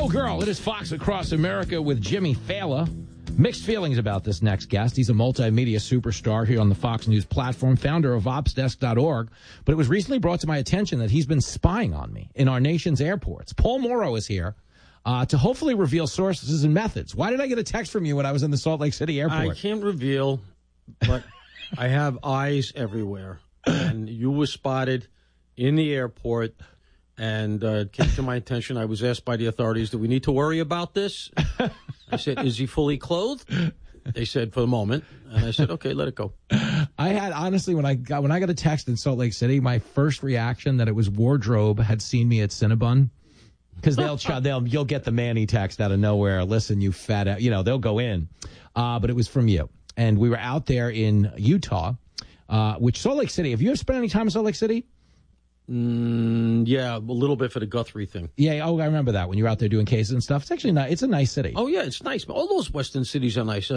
Girl. It is Fox Across America with Jimmy Fallon. Mixed feelings about this next guest. He's a multimedia superstar here on the Fox News platform, founder of OpsDesk.org. But it was recently brought to my attention that he's been spying on me in our nation's airports. Paul Mauro is here to hopefully reveal sources and methods. Why did I get a text from you when I was in the Salt Lake City airport? I can't reveal, but I have eyes everywhere. And you were spotted in the airport. And it came to my attention. I was asked by the authorities, do we need to worry about this? I said, is he fully clothed? They said, for the moment. And I said, okay, let it go. I had, honestly, when I got a text in Salt Lake City, my first reaction that it was Wardrobe had seen me at Cinnabon. Because you'll get the Manny text out of nowhere. Listen, you fat, they'll go in. But it was from you. And we were out there in Utah, which Salt Lake City, have you ever spent any time in Salt Lake City? Yeah, a little bit for the Guthrie thing. Yeah, I remember that when you were out there doing cases and stuff. It's actually nice. It's a nice city. Oh, yeah, it's nice. All those western cities are nice.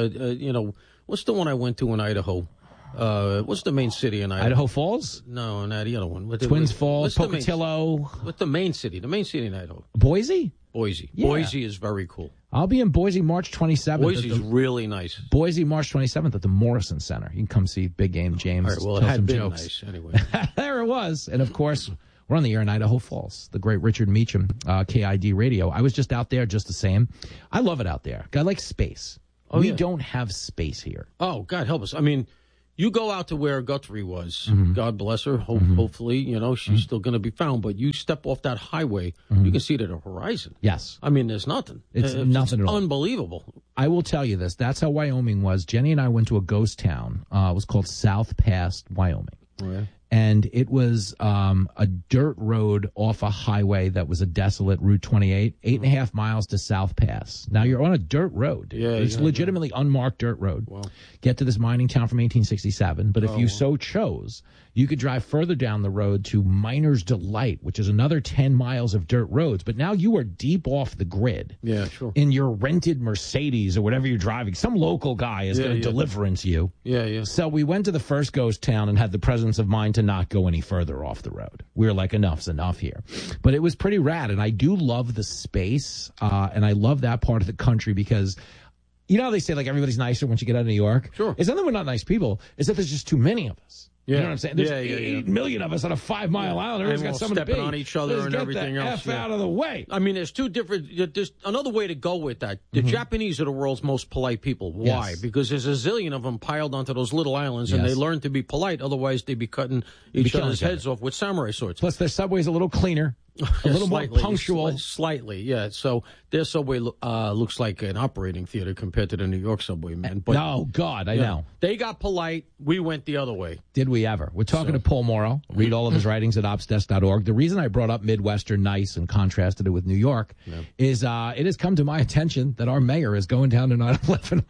What's the one I went to in Idaho? What's the main city in Idaho? Idaho Falls? No, not the other one. Twins Falls, Pocatello. What's the main city? The main city in Idaho? Boise? Boise. Yeah. Boise is very cool. I'll be in Boise March 27th. Boise's really nice. Boise March 27th at the Morrison Center. You can come see Big Game James. All right, well, it had been nice anyway. There it was. And, of course, we're on the air in Idaho Falls. The great Richard Meacham, KID Radio. I was just out there just the same. I love it out there. I like space. We don't have space here. Oh, God help us. I mean, you go out to where Guthrie was. God bless her. Hopefully, she's still going to be found. But you step off that highway, you can see to the horizon. Yes. I mean, there's nothing. It's nothing at all. Unbelievable. I will tell you this. That's how Wyoming was. Jenny and I went to a ghost town. It was called South Pass, Wyoming. Oh, yeah. And it was a dirt road off a highway that was a desolate Route 28, 8.5 miles to South Pass. Now, you're on a dirt road. Yeah, it's legitimately unmarked dirt road. Wow. Get to this mining town from 1867. But if you so chose, you could drive further down the road to Miner's Delight, which is another 10 miles of dirt roads. But now you are deep off the grid. Yeah, sure. In your rented Mercedes or whatever you're driving. Some local guy is going to deliverance you. Yeah, yeah. So we went to the first ghost town and had the presence of mind to not go any further off the road. We were like, enough's enough here. But it was pretty rad, and I do love the space, and I love that part of the country because, you know how they say, like, everybody's nicer once you get out of New York? Sure. It's not that we're not nice people. It's that there's just too many of us. Yeah. You know what I'm saying? There's 8 million of us on a 5-mile island. Everyone's got something to be. Stepping on each other and everything else. F out of the way. I mean, there's another way to go with that. The Japanese are the world's most polite people. Why? Yes. Because there's a zillion of them piled onto those little islands, and they learn to be polite. Otherwise, they'd be cutting each other's heads off with samurai swords. Plus, their subway's a little cleaner. A little more punctual. Slightly, yeah. So their subway looks like an operating theater compared to the New York subway, man. But, no, God, I know. They got polite. We went the other way. Did we ever? We're talking to Paul Mauro. Read all of his writings at OpsDesk.org. The reason I brought up Midwestern nice and contrasted it with New York is it has come to my attention that our mayor is going down to 9/11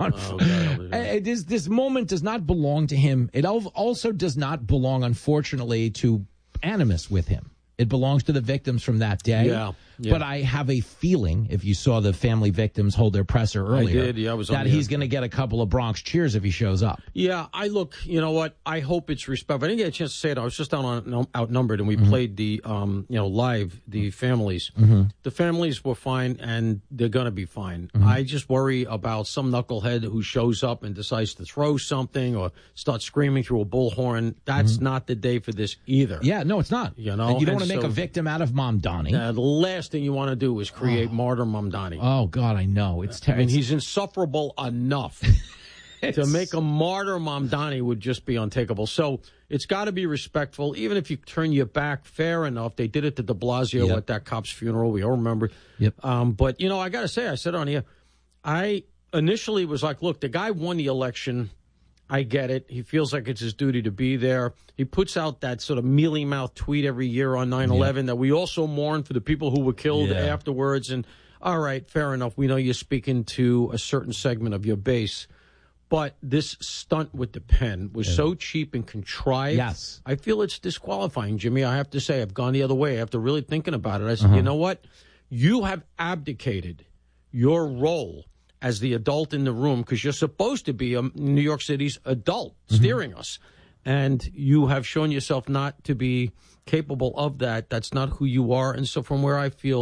on this moment does not belong to him. It also does not belong, unfortunately, to animus with him. It belongs to the victims from that day. Yeah. But I have a feeling, if you saw the family victims hold their presser earlier, I did. Yeah, I was that he's going to get a couple of Bronx cheers if he shows up. Yeah, you know what? I hope it's respectful. I didn't get a chance to say it. I was just outnumbered, and we played the, live, the families. The families were fine, and they're going to be fine. I just worry about some knucklehead who shows up and decides to throw something or start screaming through a bullhorn. That's not the day for this either. Yeah, no, it's not. You know, and you don't want to make a victim out of Mamdani. The last thing you want to do is create martyr Mamdani. Oh, God, I know. It's terrible. I mean, he's insufferable enough. To make a martyr Mamdani would just be untakeable. So it's got to be respectful. Even if you turn your back, fair enough. They did it to de Blasio at that cop's funeral. We all remember. Yep. But, I got to say, I said on here, I initially was like, look, the guy won the election. I get it. He feels like it's his duty to be there. He puts out that sort of mealy-mouthed tweet every year on 9/11 that we also mourn for the people who were killed afterwards. And, all right, fair enough. We know you're speaking to a certain segment of your base. But this stunt with the pen was so cheap and contrived. Yes. I feel it's disqualifying, Jimmy. I have to say, I've gone the other way. After really thinking about it, I said, you know what? You have abdicated your role as the adult in the room, because you're supposed to be New York City's adult steering us. And you have shown yourself not to be capable of that. That's not who you are. And so from where I feel,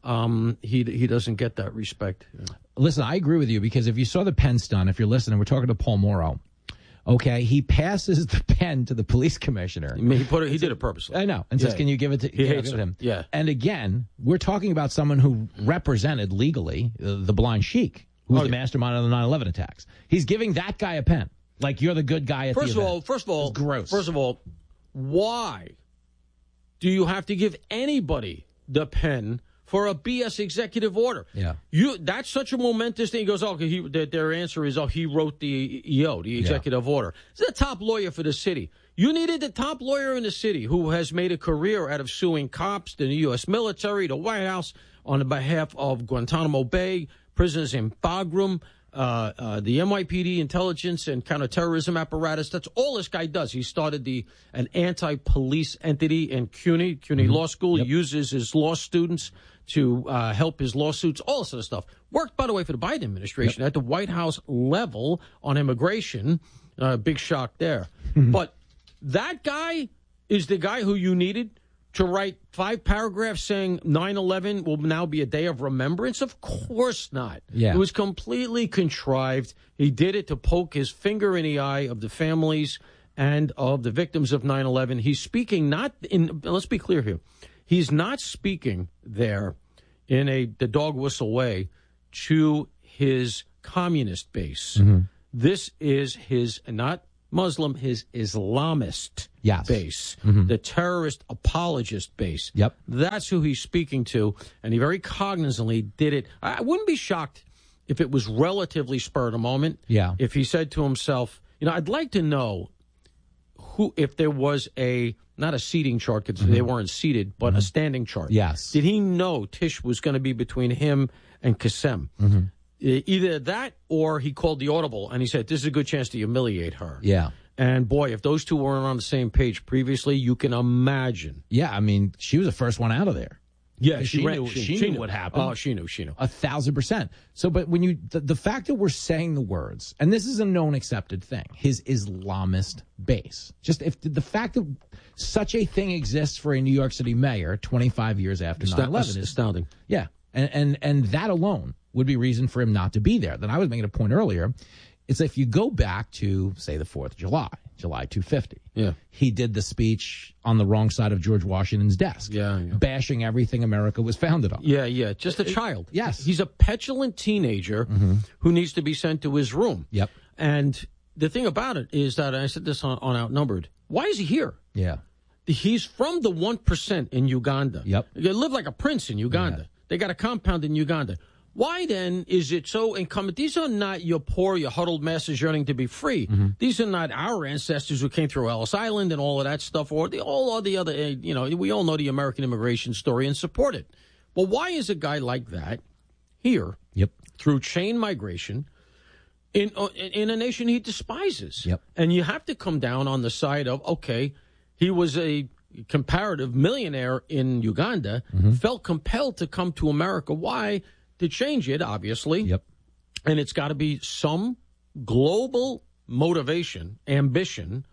he doesn't get that respect. Listen, I agree with you, because if you saw the pen stunt, if you're listening, we're talking to Paul Morrow. Okay, he passes the pen to the police commissioner. I mean, he did it purposely. I know, and says, "Can you give it to He hates him?" Yeah. And again, we're talking about someone who represented legally the blind sheik, who was the mastermind of the 9/11 attacks. He's giving that guy a pen, like you're the good guy at the event. First of all, it's gross. First of all, why do you have to give anybody the pen for a BS executive order? Yeah. That's such a momentous thing. He goes, their answer is, he wrote the EO, the executive order. He's the top lawyer for the city. You needed the top lawyer in the city who has made a career out of suing cops, the U.S. military, the White House, on behalf of Guantanamo Bay, prisoners in Bagram, the NYPD intelligence and counterterrorism apparatus. That's all this guy does. He started an anti-police entity in CUNY Law School. He uses his law students to help his lawsuits, all this sort of stuff. Worked, by the way, for the Biden administration at the White House level on immigration. Big shock there. But that guy is the guy who you needed to write 5 paragraphs saying 9/11 will now be a day of remembrance? Of course not. Yeah. It was completely contrived. He did it to poke his finger in the eye of the families and of the victims of 9/11. He's speaking let's be clear here, he's not speaking there in the dog whistle way to his communist base. This is his, not Muslim, his Islamist base, the terrorist apologist base. Yep. That's who he's speaking to, and he very cognizantly did it. I wouldn't be shocked if it was relatively spur of the moment. Yeah. If he said to himself, I'd like to know if there was not a seating chart, because they weren't seated, but a standing chart. Yes. Did he know Tish was going to be between him and Qasem? Either that, or he called the audible and he said, this is a good chance to humiliate her. Yeah. And boy, if those two weren't on the same page previously, you can imagine. Yeah, I mean, she was the first one out of there. Yeah, she knew what happened. Oh, she knew. 1,000%. So, but when the fact that we're saying the words, and this is a known accepted thing, his Islamist base, just if the fact that such a thing exists for a New York City mayor 25 years after 9/11 is astounding. Yeah, and that alone would be reason for him not to be there. Then I was making a point earlier. It's if you go back to, say, the 4th of July 250. Yeah. He did the speech on the wrong side of George Washington's desk. Yeah. Bashing everything America was founded on. Yeah. Just a child. Yes. He's a petulant teenager who needs to be sent to his room. Yep. And the thing about it is that, I said this on Outnumbered, why is he here? Yeah. He's from the 1% in Uganda. Yep. They live like a prince in Uganda. Yeah. They got a compound in Uganda. Why then is it so incumbent? These are not your poor, your huddled masses yearning to be free. These are not our ancestors who came through Ellis Island and all of that stuff, or all the other, we all know the American immigration story and support it. Well, why is a guy like that here through chain migration in a nation he despises? Yep. And you have to come down on the side of, okay, he was a comparative millionaire in Uganda, felt compelled to come to America. Why? To change it, obviously. Yep. And it's got to be some global motivation, ambition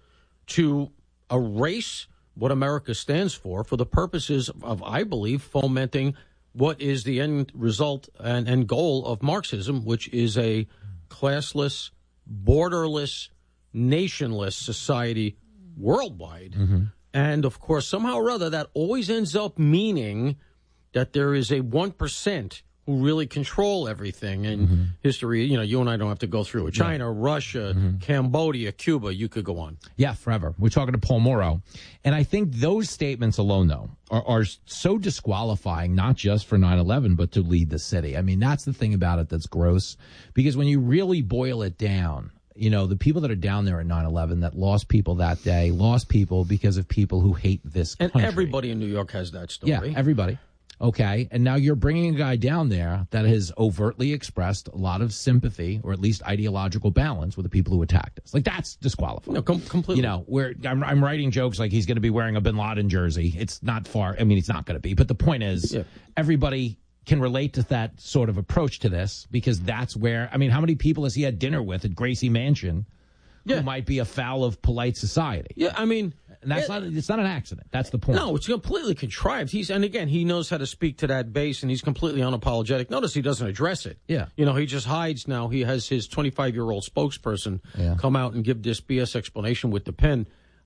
to erase what America stands for the purposes of, I believe, fomenting what is the end result and goal of Marxism, which is a classless, borderless, nationless society worldwide. And, of course, somehow or other, that always ends up meaning that there is a 1% who really control everything in history. You and I don't have to go through it. China, Russia, Cambodia, Cuba, you could go on. Yeah, forever. We're talking to Paul Morrow. And I think those statements alone, though, are so disqualifying, not just for 9/11, but to lead the city. I mean, that's the thing about it that's gross. Because when you really boil it down, the people that are down there at 9/11 that lost people that day, lost people because of people who hate this country. And everybody in New York has that story. Yeah, everybody. Okay, and now you're bringing a guy down there that has overtly expressed a lot of sympathy, or at least ideological balance, with the people who attacked us. Like, that's disqualifying. No, completely. Where I'm writing jokes like he's going to be wearing a Bin Laden jersey. It's not far. I mean, it's not going to be. But the point is, everybody can relate to that sort of approach to this, because that's where, how many people has he had dinner with at Gracie Mansion who might be afoul of polite society? Yeah, And it's not an accident. That's the point. No, it's completely contrived. And again, he knows how to speak to that base, and he's completely unapologetic. Notice he doesn't address it. Yeah. He just hides now. He has his 25-year-old spokesperson come out and give this BS explanation with the pen.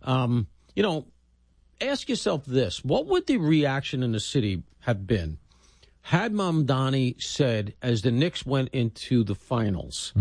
Ask yourself this. What would the reaction in the city have been had Mamdani said, as the Knicks went into the finals,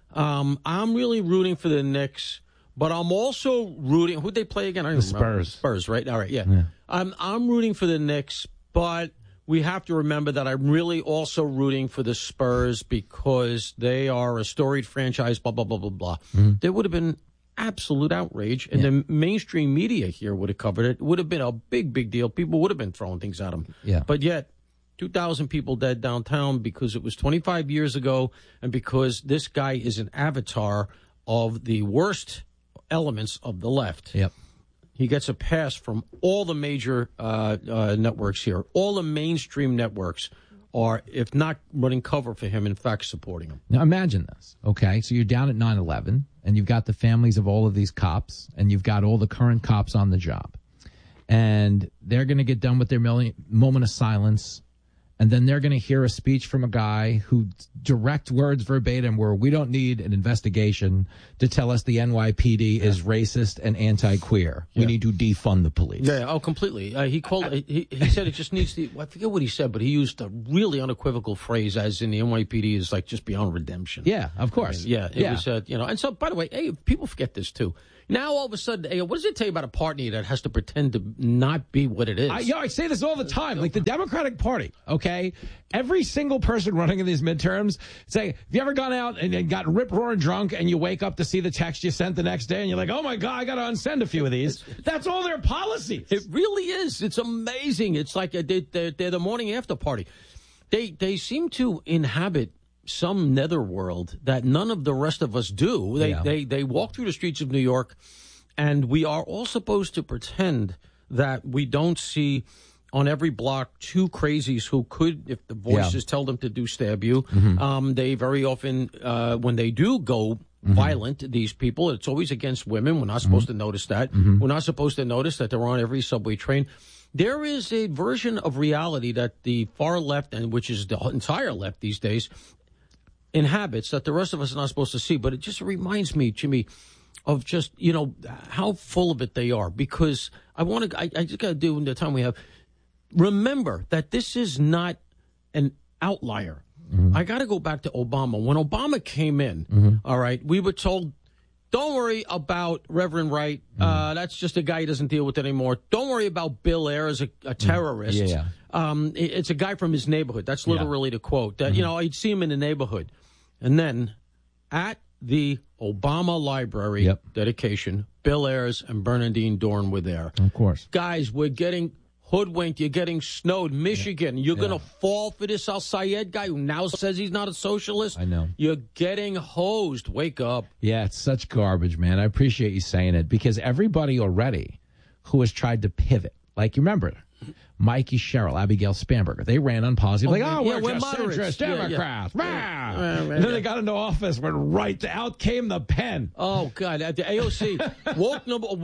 I'm really rooting for the Knicks, but I'm also rooting. Who'd they play again? I don't remember. Spurs. Spurs, right? All right, yeah. I'm rooting for the Knicks, but we have to remember that I'm really also rooting for the Spurs because they are a storied franchise, blah, blah, blah, blah, blah. There would have been absolute outrage, and the mainstream media here would have covered it. It would have been a big, big deal. People would have been throwing things at him. Yeah. But yet, 2,000 people dead downtown because it was 25 years ago and because this guy is an avatar of the worst elements of the left. Yep. He gets a pass from all the major networks here. All the mainstream networks are, if not running cover for him, in fact, supporting him. Now imagine this, okay? So you're down at 9/11, and you've got the families of all of these cops, and you've got all the current cops on the job. And they're going to get done with their moment of silence, and then they're going to hear a speech from a guy who direct words verbatim were, we don't need an investigation to tell us the NYPD is racist and anti-queer. We need to defund the police. Yeah, oh, completely. He called. He said it just needs to. I forget what he said, but he used a really unequivocal phrase, as in the NYPD is like just beyond redemption. Yeah, of course. I mean, it was. And so, by the way, hey, people forget this too. Now, all of a sudden, hey, what does it tell you about a party that has to pretend to not be what it is? I say this all the time. Like the Democratic Party, okay? Every single person running in these midterms say, have you ever gone out and got rip-roaring drunk and you wake up to see the text you sent the next day and you're like, oh, my God, I got to unsend a few of these? That's all their policies. It really is. It's amazing. It's like they're the morning after party. They seem to inhabit some netherworld that none of the rest of us do. They walk through the streets of New York, and we are all supposed to pretend that we don't see on every block two crazies who could, if the voices tell them to do, stab you. They very often, when they do go violent, these people, it's always against women. We're not supposed to notice that. We're not supposed to notice that they're on every subway train. There is a version of reality that the far left, and which is the entire left these days, inhabits that the rest of us are not supposed to see. But it just reminds me, Jimmy, of just, how full of it they are. Because I just got to do in the time we have, remember that this is not an outlier. I got to go back to Obama. When Obama came in, all right, we were told, don't worry about Reverend Wright. That's just a guy who doesn't deal with it anymore. Don't worry about Bill Ayers, a terrorist. It's a guy from his neighborhood. That's literally the quote. That you'd see him in the neighborhood. And then at the Obama Library dedication, Bill Ayers and Bernardine Dorn were there. Of course. Guys, we're getting hoodwinked. You're getting snowed. Michigan, you're going to fall for this Al-Sayed guy who now says he's not a socialist. I know. You're getting hosed. Wake up. Yeah, it's such garbage, man. I appreciate you saying it because everybody already who has tried to pivot, like you remember Mikey Sherrill, Abigail Spanberger, they ran on policy we're just centrist Democrats. And then they got into office, went right out came the pen. Oh, God. At the AOC, woke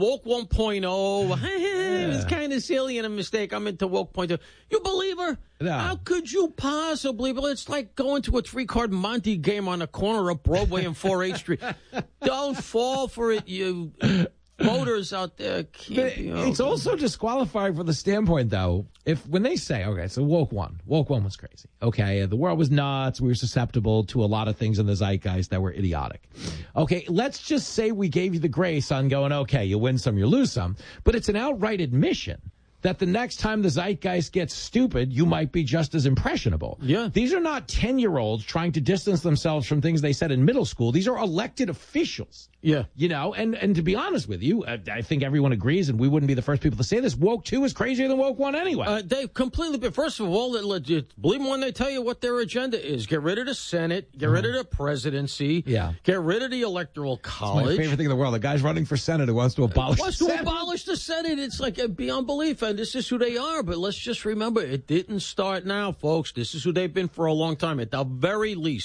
1.0. It's kind of silly and a mistake. I'm into woke 0.2. You believe her? No. How could you possibly? Well, it's like going to a 3-card Monte game on the corner of Broadway and 4-8 Street. Don't fall for it, you voters out there. It's also disqualifying from the standpoint, though, when they say, okay, so woke one was crazy. Okay, the world was nuts. We were susceptible to a lot of things in the zeitgeist that were idiotic. Okay, let's just say we gave you the grace on going, okay, you win some, you lose some. But it's an outright admission that the next time the zeitgeist gets stupid, you might be just as impressionable. Yeah. These are not 10-year-olds trying to distance themselves from things they said in middle school. These are elected officials. Yeah. And to be honest with you, I think everyone agrees, and we wouldn't be the first people to say this, woke 2 is crazier than woke 1 anyway. They completely, but first of all, believe them when they tell you what their agenda is. Get rid of the Senate, get rid of the presidency, get rid of the Electoral College. It's my favorite thing in the world. The guy's running for Senate who wants to abolish the Senate. Abolish the Senate. It's like beyond belief, and this is who they are. But let's just remember, it didn't start now, folks. This is who they've been for a long time. At the very least,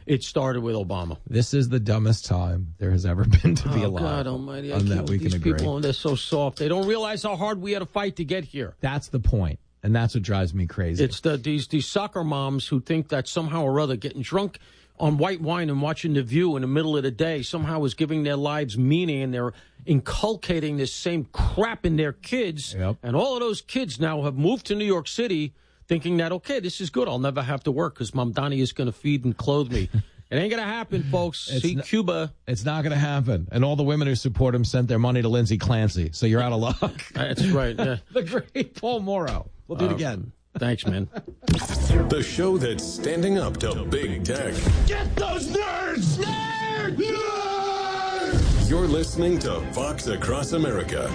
it started with Obama. This is the dumbest time there has ever been to be alive. God almighty. On that we can these agree. people, they're so soft. They don't realize how hard we had to fight to get here. That's the point, and that's what drives me crazy. It's these soccer moms who think that somehow or other getting drunk on white wine and watching The View in the middle of the day somehow is giving their lives meaning, and they're inculcating this same crap in their kids. Yep. And all of those kids now have moved to New York City thinking that, okay, this is good. I'll never have to work because Mom Donnie is going to feed and clothe me. It ain't going to happen, folks. See Cuba. It's not going to happen. And all the women who support him sent their money to Lindsay Clancy, so you're out of luck. That's right. Yeah. The great Paul Morrow. We'll do it again. Thanks, man. The show that's standing up to big tech. Get those nerds! Nerds! Nerds! You're listening to Fox Across America.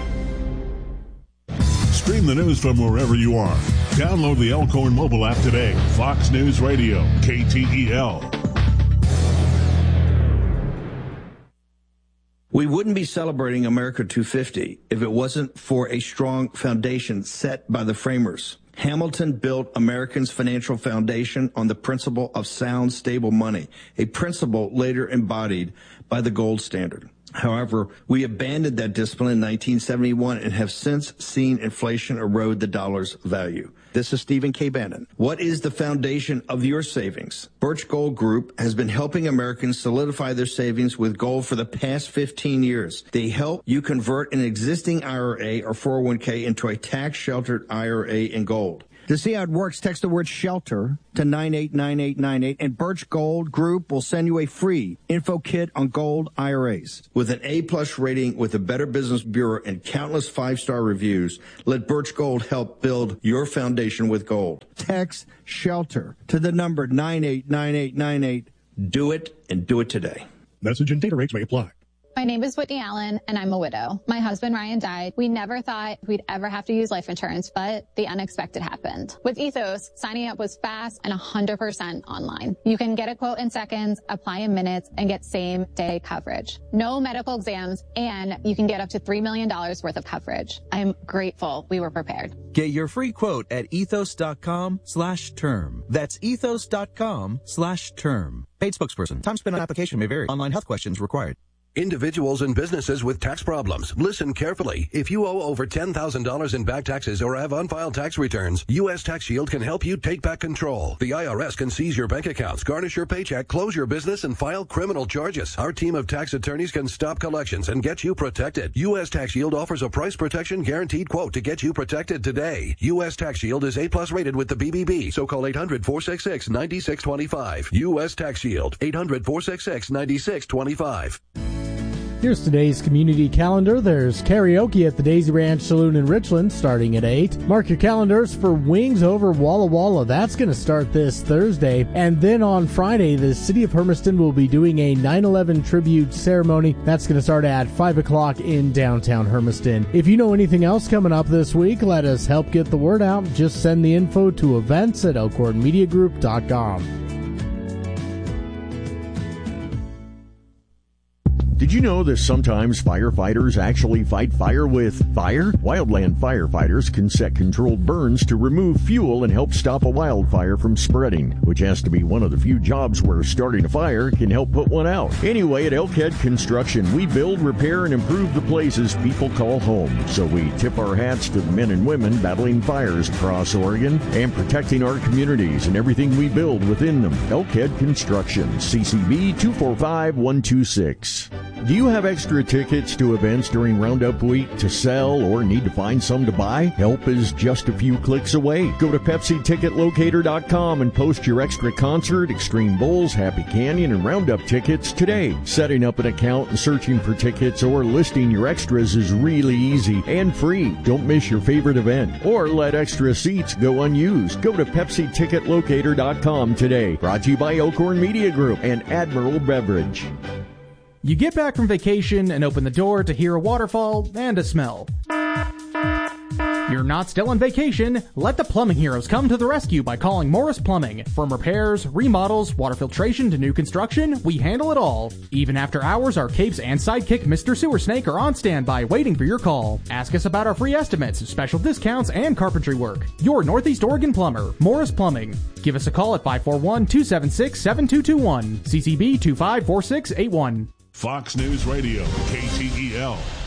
Stream the news from wherever you are. Download the Elkhorn mobile app today. Fox News Radio, KTEL. We wouldn't be celebrating America 250 if it wasn't for a strong foundation set by the framers. Hamilton built Americans' financial foundation on the principle of sound, stable money, a principle later embodied by the gold standard. However, we abandoned that discipline in 1971 and have since seen inflation erode the dollar's value. This is Stephen K. Bannon. What is the foundation of your savings? Birch Gold Group has been helping Americans solidify their savings with gold for the past 15 years. They help you convert an existing IRA or 401k into a tax-sheltered IRA in gold. To see how it works, text the word SHELTER to 989898, and Birch Gold Group will send you a free info kit on gold IRAs. With an A-plus rating with the Better Business Bureau and countless 5-star reviews, let Birch Gold help build your foundation with gold. Text SHELTER to the number 989898. Do it, and do it today. Message and data rates may apply. My name is Whitney Allen, and I'm a widow. My husband, Ryan, died. We never thought we'd ever have to use life insurance, but the unexpected happened. With Ethos, signing up was fast and 100% online. You can get a quote in seconds, apply in minutes, and get same-day coverage. No medical exams, and you can get up to $3 million worth of coverage. I'm grateful we were prepared. Get your free quote at ethos.com/term. That's ethos.com/term. Paid spokesperson. Time spent on application may vary. Online health questions required. Individuals and businesses with tax problems, listen carefully. If you owe over $10,000 in back taxes or have unfiled tax returns, U.S. Tax Shield can help you take back control. The IRS can seize your bank accounts, garnish your paycheck, close your business, and file criminal charges. Our team of tax attorneys can stop collections and get you protected. U.S. Tax Shield offers a price protection guaranteed quote to get you protected today. U.S. Tax Shield is A+ rated with the BBB, so call 800-466-9625. U.S. Tax Shield, 800-466-9625. Here's today's community calendar. There's karaoke at the Daisy Ranch Saloon in Richland starting at 8. Mark your calendars for Wings Over Walla Walla. That's going to start this Thursday. And then on Friday, the City of Hermiston will be doing a 9/11 tribute ceremony. That's going to start at 5 o'clock in downtown Hermiston. If you know anything else coming up this week, let us help get the word out. Just send the info to events@elkhornmediagroup.com. Did you know that sometimes firefighters actually fight fire with fire? Wildland firefighters can set controlled burns to remove fuel and help stop a wildfire from spreading, which has to be one of the few jobs where starting a fire can help put one out. Anyway, at Elkhead Construction, we build, repair, and improve the places people call home. So we tip our hats to the men and women battling fires across Oregon and protecting our communities and everything we build within them. Elkhead Construction, CCB 245126. Do you have extra tickets to events during Roundup Week to sell or need to find some to buy? Help is just a few clicks away. Go to PepsiTicketLocator.com and post your extra concert, Extreme Bowls, Happy Canyon, and Roundup tickets today. Setting up an account and searching for tickets or listing your extras is really easy and free. Don't miss your favorite event or let extra seats go unused. Go to PepsiTicketLocator.com today. Brought to you by Elkhorn Media Group and Admiral Beverage. You get back from vacation and open the door to hear a waterfall and a smell. You're not still on vacation? Let the plumbing heroes come to the rescue by calling Morris Plumbing. From repairs, remodels, water filtration to new construction, we handle it all. Even after hours, our capes and sidekick Mr. Sewer Snake are on standby waiting for your call. Ask us about our free estimates, special discounts, and carpentry work. Your Northeast Oregon plumber, Morris Plumbing. Give us a call at 541-276-7221. CCB 254681. Fox News Radio, KTEL.